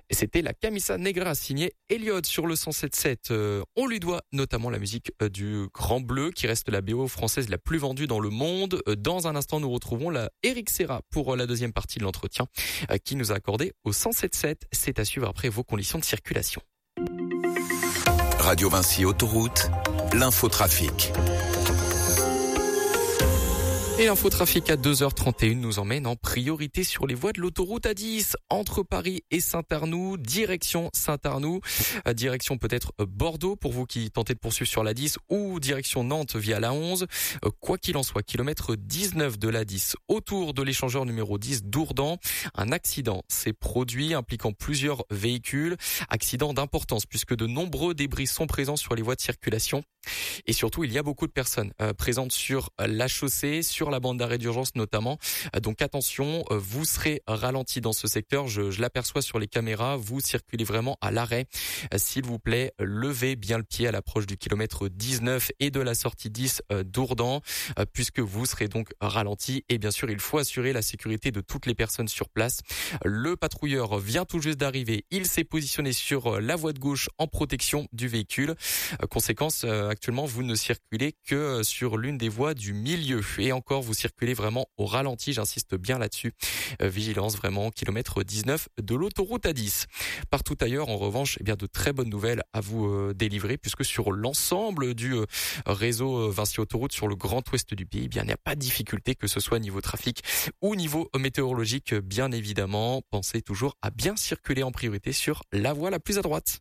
Et c'était la Camisa Negra signée Elliott sur le 107.7. On lui doit notamment la musique du Grand Bleu qui reste la BO française la plus vendue dans le monde. Dans un instant, nous retrouvons la Eric Serra pour la deuxième partie de l'entretien qui nous a accordé au 107.7. C'est à suivre après vos conditions de circulation. Radio Vinci Autoroute, l'infotrafic. Et l'infotrafic à 2h31 nous emmène en priorité sur les voies de l'autoroute A10 entre Paris et Saint-Arnoux, direction Saint-Arnoux, direction peut-être Bordeaux pour vous qui tentez de poursuivre sur l'A10 ou direction Nantes via la 11. Quoi qu'il en soit, kilomètre 19 de l'A10 autour de l'échangeur numéro 10 d'Ourdan. Un accident s'est produit impliquant plusieurs véhicules. Accident d'importance puisque de nombreux débris sont présents sur les voies de circulation. Et surtout, il y a beaucoup de personnes présentes sur la chaussée, sur la bande d'arrêt d'urgence notamment. Donc attention, vous serez ralenti dans ce secteur. Je l'aperçois sur les caméras. Vous circulez vraiment à l'arrêt. S'il vous plaît, levez bien le pied à l'approche du kilomètre 19 et de la sortie 10 d'Ourdan, puisque vous serez donc ralenti. Et bien sûr, il faut assurer la sécurité de toutes les personnes sur place. Le patrouilleur vient tout juste d'arriver. Il s'est positionné sur la voie de gauche en protection du véhicule. Conséquence, actuellement, vous ne circulez que sur l'une des voies du milieu. Et encore, vous circulez vraiment au ralenti, j'insiste bien là-dessus. Vigilance vraiment, kilomètre 19 de l'autoroute A10. Partout ailleurs, en revanche, eh bien, de très bonnes nouvelles à vous délivrer, puisque sur l'ensemble du réseau Vinci Autoroute, sur le grand ouest du pays, eh bien, il n'y a pas de difficulté, que ce soit niveau trafic ou niveau météorologique, bien évidemment. Pensez toujours à bien circuler en priorité sur la voie la plus à droite.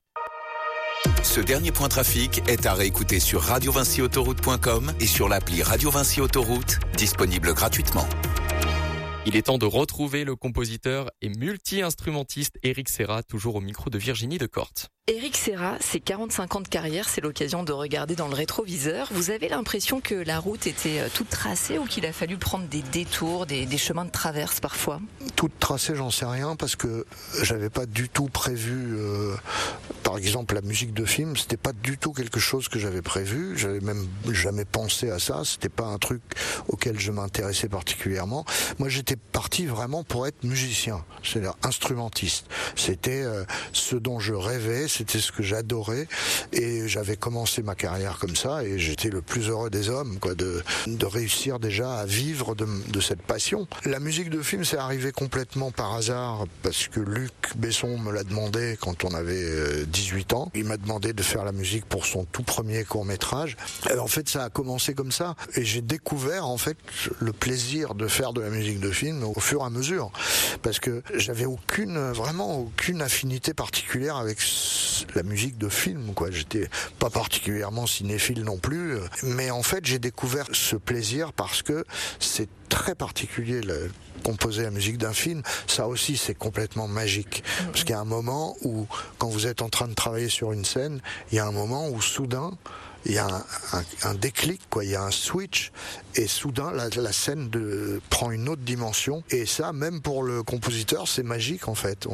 Ce dernier point trafic est à réécouter sur radiovinciautoroute.com et sur l'appli Radio Vinci Autoroute, disponible gratuitement. Il est temps de retrouver le compositeur et multi-instrumentiste Eric Serra, toujours au micro de Virginie Decorte. Eric Serra, c'est 45 ans de carrière, c'est l'occasion de regarder dans le rétroviseur. Vous avez l'impression que la route était toute tracée ou qu'il a fallu prendre des détours, des chemins de traverse parfois ? Toute tracée, j'en sais rien, parce que j'avais pas du tout prévu, par exemple la musique de film, c'était pas du tout quelque chose que j'avais prévu, j'avais même jamais pensé à ça, c'était pas un truc auquel je m'intéressais particulièrement. Moi j'étais parti vraiment pour être musicien, c'est-à-dire instrumentiste. C'était ce dont je rêvais, c'était ce que j'adorais, et j'avais commencé ma carrière comme ça, et j'étais le plus heureux des hommes, quoi, de réussir déjà à vivre de cette passion. La musique de film, c'est arrivé complètement par hasard, parce que Luc Besson me l'a demandé quand on avait 18 ans. Il m'a demandé de faire la musique pour son tout premier court-métrage. En fait, ça a commencé comme ça, et j'ai découvert en fait le plaisir de faire de la musique de film au fur et à mesure, parce que j'avais vraiment aucune affinité particulière avec la musique de film, quoi. J'étais pas particulièrement cinéphile non plus, mais en fait j'ai découvert ce plaisir parce que c'est très particulier. Composer la musique d'un film, ça aussi c'est complètement magique, parce qu'il y a un moment où, quand vous êtes en train de travailler sur une scène, il y a un moment où soudain il y a un déclic, quoi. Il y a un switch, et soudain la scène prend une autre dimension, et ça, même pour le compositeur, c'est magique en fait.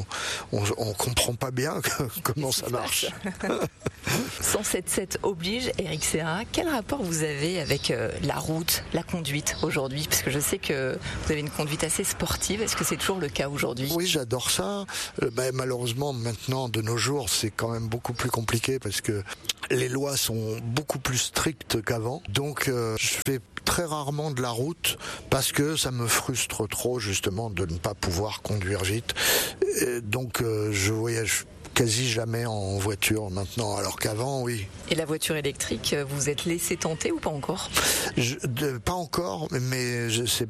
On comprend pas bien comment ça marche. 107.7 oblige. Eric Serra, quel rapport vous avez avec la route, la conduite aujourd'hui ? Parce que je sais que vous avez une conduite assez sportive. Est-ce que c'est toujours le cas aujourd'hui ? Oui, j'adore ça. Malheureusement, maintenant, de nos jours, c'est quand même beaucoup plus compliqué, parce que les lois sont beaucoup plus strictes qu'avant. Donc, je fais très rarement de la route, parce que ça me frustre trop, justement, de ne pas pouvoir conduire vite. Donc, je voyage quasi jamais en voiture maintenant, alors qu'avant, oui. Et la voiture électrique, vous êtes laissé tenter ou pas encore ? Pas encore, mais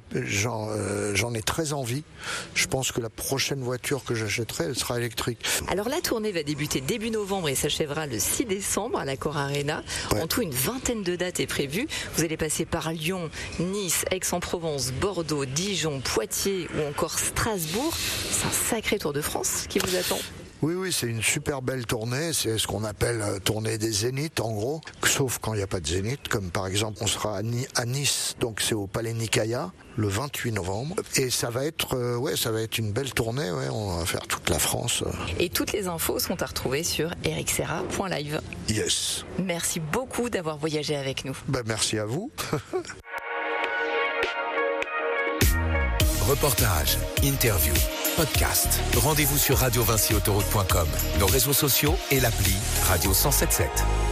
j'en ai très envie. Je pense que la prochaine voiture que j'achèterai, elle sera électrique. Alors la tournée va débuter début novembre et s'achèvera le 6 décembre à l'Accor Arena. Ouais. En tout, une vingtaine de dates est prévue. Vous allez passer par Lyon, Nice, Aix-en-Provence, Bordeaux, Dijon, Poitiers ou encore Strasbourg. C'est un sacré Tour de France qui vous attend. Oui, c'est une super belle tournée, c'est ce qu'on appelle tournée des zéniths en gros, sauf quand il n'y a pas de zénith, comme par exemple on sera à Nice, donc c'est au Palais Nicaïa, le 28 novembre, et ça va être une belle tournée, on va faire toute la France. Et toutes les infos sont à retrouver sur ericserra.live. Yes. Merci beaucoup d'avoir voyagé avec nous. Merci à vous. Reportage, interview, podcast. Rendez-vous sur radiovinciautoroute.com, nos réseaux sociaux et l'appli Radio 107.7.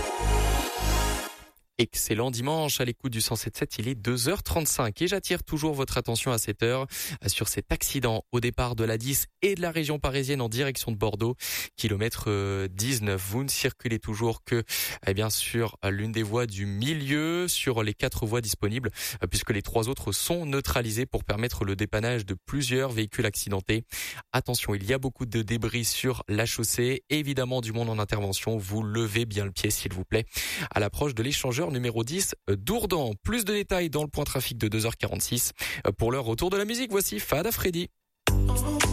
Excellent dimanche à l'écoute du 107.7, il est 2h35 et j'attire toujours votre attention à cette heure sur cet accident au départ de la 10 et de la région parisienne en direction de Bordeaux, kilomètre 19. Vous ne circulez toujours que sur l'une des voies du milieu, sur les 4 voies disponibles, puisque les 3 autres sont neutralisées pour permettre le dépannage de plusieurs véhicules accidentés. Attention, il y a beaucoup de débris sur la chaussée, évidemment du monde en intervention, vous levez bien le pied s'il vous plaît à l'approche de l'échangeur numéro 10 d'Ourdan. Plus de détails dans le point trafic de 2h46. Pour l'heure, retour de la musique, voici Fada Freddy.